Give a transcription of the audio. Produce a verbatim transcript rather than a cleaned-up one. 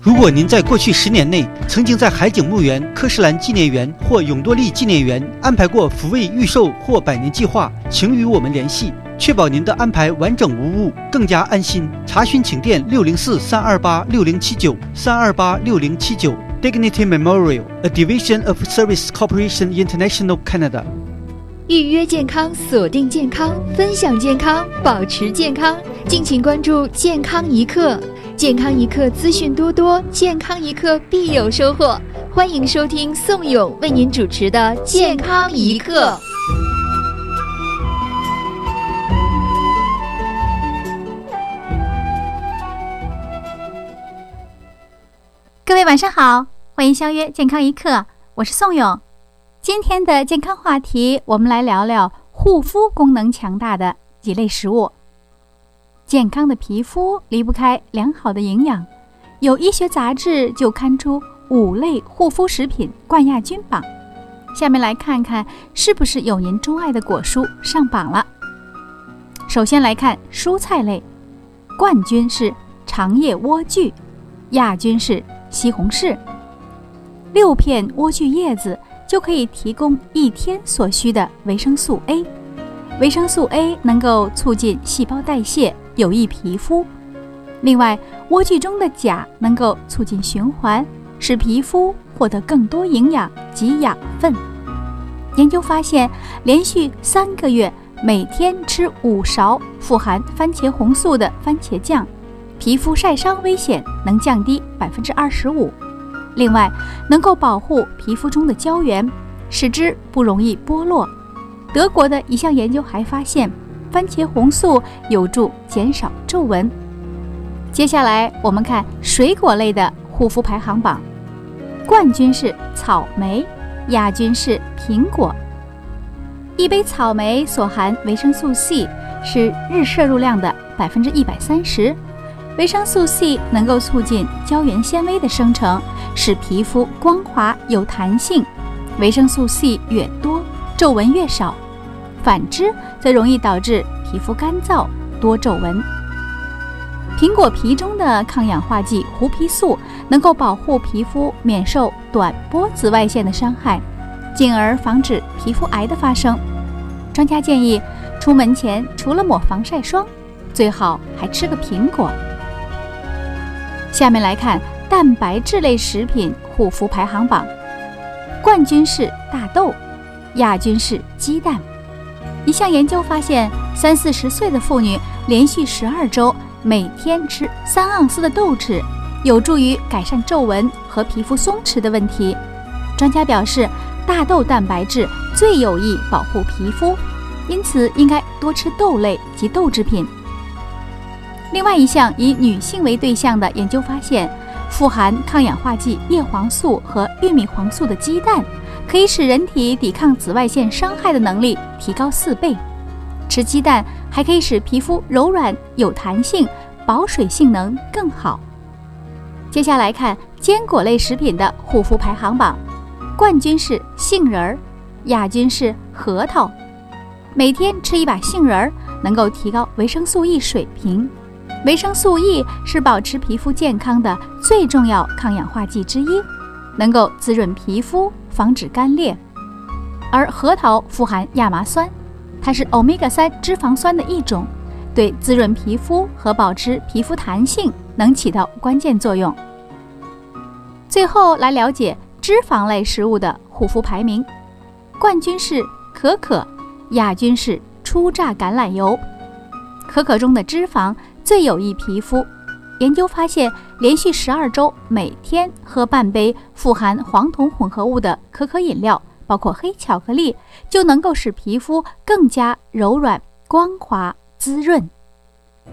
如果您在过去十年内曾经在海景墓园、科士兰纪念园或永多利纪念园安排过抚慰预售或百年计划，请与我们联系，确保您的安排完整无误，更加安心。查询请电六零四三二八六零七九三二八六零七九 Dignity Memorial, a division of Service Corporation International Canada。 预约健康，锁定健康，分享健康，保持健康。敬请关注健康一刻。健康一刻资讯多多，健康一刻必有收获。欢迎收听宋勇为您主持的健康一刻。 各位晚上好，欢迎相约健康一刻，我是宋勇。今天的健康话题，我们来聊聊护肤功能强大的几类食物。健康的皮肤离不开良好的营养，有医学杂志就刊出五类护肤食品冠亚军榜。下面来看看是不是有您钟爱的果蔬上榜了。首先来看蔬菜类，冠军是长叶莴苣，亚军是西红柿。六片莴苣叶子就可以提供一天所需的维生素 A。 维生素 A 能够促进细胞代谢，有益皮肤。另外，莴苣中的钾能够促进循环，使皮肤获得更多营养及养分。研究发现，连续三个月每天吃五勺富含番茄红素的番茄酱，皮肤晒伤危险能降低 百分之二十五。 另外，能够保护皮肤中的胶原，使之不容易剥落。德国的一项研究还发现，番茄红素有助减少皱纹。接下来我们看水果类的护肤排行榜，冠军是草莓，亚军是苹果。一杯草莓所含维生素 C 是日摄入量的 百分之一百三十。维生素 C 能够促进胶原纤维的生成，使皮肤光滑有弹性。维生素 C 越多，皱纹越少，反之则容易导致皮肤干燥多皱纹。苹果皮中的抗氧化剂胡皮素能够保护皮肤免受短波紫外线的伤害，进而防止皮肤癌的发生。专家建议，出门前除了抹防晒霜，最好还吃个苹果。下面来看蛋白质类食品护肤排行榜，冠军是大豆，亚军是鸡蛋。一项研究发现，三四十岁的妇女连续十二周每天吃三盎司的豆豉，有助于改善皱纹和皮肤松弛的问题。专家表示，大豆蛋白质最有益保护皮肤，因此应该多吃豆类及豆制品。另外一项以女性为对象的研究发现，富含抗氧化剂叶黄素和玉米黄素的鸡蛋可以使人体抵抗紫外线伤害的能力提高四倍。吃鸡蛋还可以使皮肤柔软有弹性，保水性能更好。接下来看坚果类食品的护肤排行榜，冠军是杏仁，亚军是核桃。每天吃一把杏仁能够提高维生素 E 水平。维生素 E 是保持皮肤健康的最重要抗氧化剂之一，能够滋润皮肤，防止干裂。而核桃富含亚麻酸，它是 欧米伽三 脂肪酸的一种，对滋润皮肤和保持皮肤弹性能起到关键作用。最后来了解脂肪类食物的护肤排名，冠军是可可，亚军是初榨橄榄油。可可中的脂肪最有益皮肤。研究发现，连续十二周每天喝半杯富含黄酮混合物的可可饮料，包括黑巧克力，就能够使皮肤更加柔软、光滑、滋润。